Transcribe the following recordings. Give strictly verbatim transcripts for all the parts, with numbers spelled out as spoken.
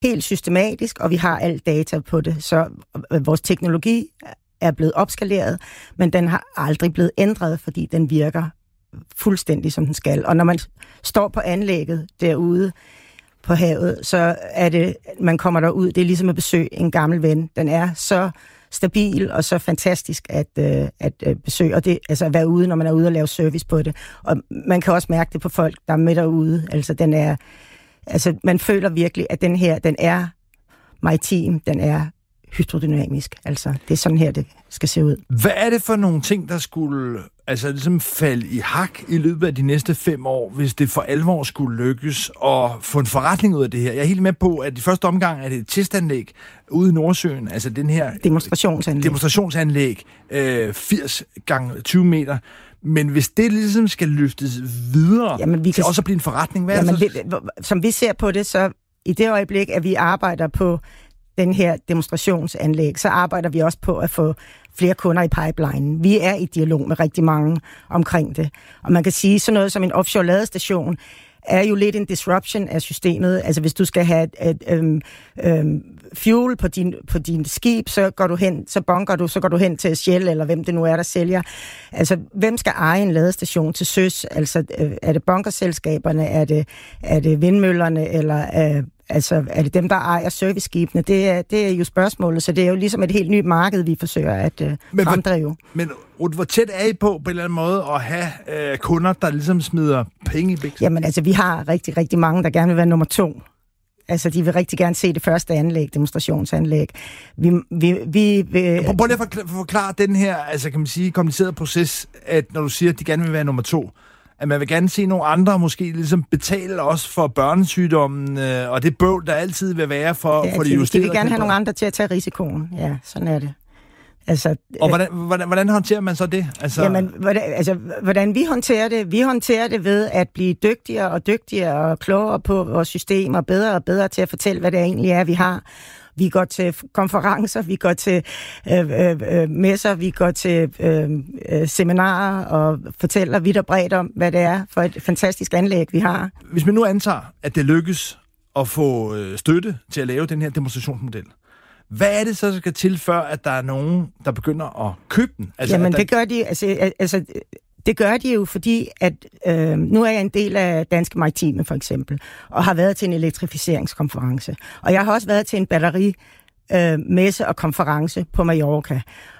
helt systematisk, og vi har alt data på det. Så vores teknologi er blevet opskaleret, men den har aldrig blevet ændret, fordi den virker fuldstændig, som den skal. Og når man står på anlægget derude på havet, så er det, man kommer derud, det er ligesom at besøge en gammel ven. Den er så stabil og så fantastisk at, øh, at øh, besøge, og det, altså at være ude, når man er ude og lave service på det. Og man kan også mærke det på folk, der er med derude. Altså, den er, altså man føler virkelig, at den her, den er maritim, den er hydrodynamisk. Altså, det er sådan her, det skal se ud. Hvad er det for nogle ting, der skulle altså ligesom falde i hak i løbet af de næste fem år, hvis det for alvor skulle lykkes at få en forretning ud af det her? Jeg er helt med på, at i første omgang er det et testanlæg ude i Nordsøen, altså den her demonstrationsanlæg, demonstrationsanlæg øh, firs gange tyve meter. Men hvis det ligesom skal løftes videre, jamen, vi kan også blive en forretning, hvad jamen, er det så? Vi, som vi ser på det, så i det øjeblik, at vi arbejder på den her demonstrationsanlæg, så arbejder vi også på at få flere kunder i pipelinen. Vi er i dialog med rigtig mange omkring det. Og man kan sige, sådan noget som en offshore ladestation er jo lidt en disruption af systemet. Altså hvis du skal have et, et, um, um, fuel på din, på din skib, så går du hen, så bunker du, så går du hen til Shell, eller hvem det nu er, der sælger. Altså, hvem skal eje en ladestation til søs? Altså, er det bunkerselskaberne, er det, er det vindmøllerne, eller uh, altså, er det dem, der ejer serviceskibene? Det er, det er jo spørgsmålet, så det er jo ligesom et helt nyt marked, vi forsøger at uh, men, fremdrive. Men Ruth, hvor tæt er I på, på en eller anden måde, at have uh, kunder, der ligesom smider penge i biksen? Jamen, altså, vi har rigtig, rigtig mange, der gerne vil være nummer to. Altså, de vil rigtig gerne se det første anlæg, demonstrationsanlæg. Vi, vi, vi, vi, Prøv lige at forklare den her, altså kan man sige, komplicerede proces, at når du siger, at de gerne vil være nummer to, at man vil gerne se nogle andre måske ligesom betale også for børnesygdommen, øh, og det bøvl, der altid vil være for, ja, for de, de justerede. De vil gerne have nogle andre til at tage risikoen. Ja, sådan er det. Altså, og hvordan, hvordan, hvordan håndterer man så det? Altså... Jamen, hvordan, altså, hvordan vi håndterer det? Vi håndterer det ved at blive dygtigere og dygtigere og klogere på vores system, og bedre og bedre til at fortælle, hvad det egentlig er, vi har. Vi går til konferencer, vi går til øh, øh, messer, vi går til øh, øh, seminarer og fortæller vidt og bredt om, hvad det er for et fantastisk anlæg, vi har. Hvis man nu antager, at det lykkes at få øh, støtte til at lave den her demonstrationsmodel, hvad er det så, der skal til, før at der er nogen, der begynder at købe den? Altså, Jamen, der... det gør de, altså, altså, det gør de jo, fordi at øh, nu er jeg en del af Danske Maritime, for eksempel, og har været til en elektrificeringskonference. Og jeg har også været til en batterimesse øh, og konference på Mallorca.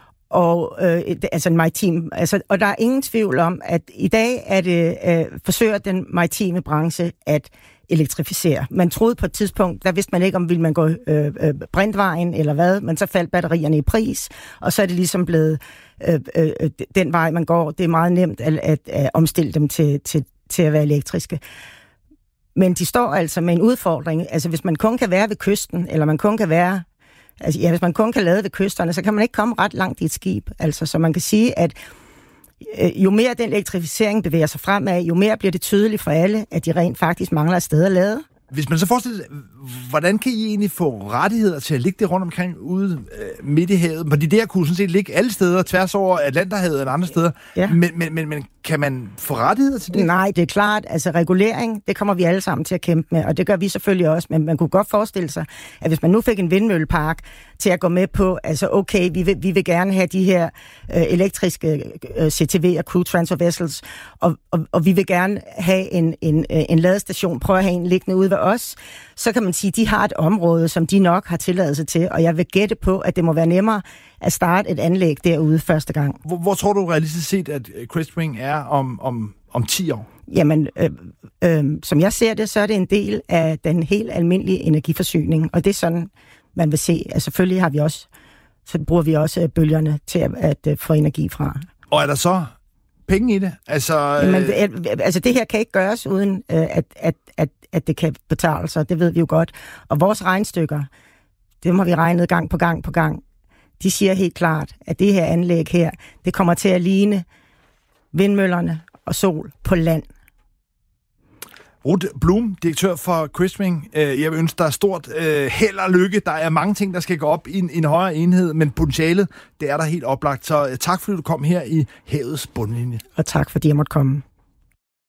Og øh, altså en maritim, altså, og der er ingen tvivl om, at i dag er det, øh, forsøger den maritime branche at elektrificere. Man troede på et tidspunkt, der vidste man ikke, om ville man gå øh, øh, brintvejen eller hvad, men så faldt batterierne i pris, og så er det ligesom blevet øh, øh, den vej, man går. Det er meget nemt at, at, at omstille dem til, til, til at være elektriske. Men de står altså med en udfordring. Altså hvis man kun kan være ved kysten, eller man kun kan være Altså, ja, hvis man kun kan lade ved kysterne, så kan man ikke komme ret langt i et skib. Altså, så man kan sige, at øh, jo mere den elektrificering bevæger sig fremad, jo mere bliver det tydeligt for alle, at de rent faktisk mangler et sted at lade. Hvis man så forestiller sig, hvordan kan I egentlig få rettigheder til at ligge det rundt omkring ude øh, midt i havet? Fordi det her kunne sådan set ligge alle steder, tværs over Atlanterhavet eller andre steder. Ja. Men, men, men, men kan man få rettigheder til det? Nej, det er klart. Altså regulering, det kommer vi alle sammen til at kæmpe med, og det gør vi selvfølgelig også. Men man kunne godt forestille sig, at hvis man nu fik en vindmøllepark til at gå med på, altså okay, vi vil, vi vil gerne have de her øh, elektriske øh, C T V og Crew Transfer Vessels, og, og, og vi vil gerne have en, en, en ladestation, prøve at have en liggende ude ved os, så kan man sige, at de har et område, som de nok har tilladelse til, og jeg vil gætte på, at det må være nemmere at starte et anlæg derude første gang. Hvor, hvor tror du realistisk set, at Crestwing er om, om, om ti år? Jamen, øh, øh, som jeg ser det, så er det en del af den helt almindelige energiforsyning, og det er sådan, man vil se. Altså, selvfølgelig har vi også, så bruger vi også bølgerne til at, at, at få energi fra. Og er der så penge i det? Altså, Jamen, øh... altså det her kan ikke gøres uden, øh, at, at, at, at det kan betale sig, det ved vi jo godt. Og vores regnstykker, det må vi regne gang på gang på gang, de siger helt klart, at det her anlæg her, det kommer til at ligne vindmøllerne og sol på land. Ruth Blum, direktør for Crestwing. Jeg vil ønske dig stort held og lykke. Der er mange ting, der skal gå op i en, en højere enhed, men potentialet, det er der helt oplagt. Så tak fordi du kom her i Havets Bundlinje. Og tak fordi jeg måtte komme.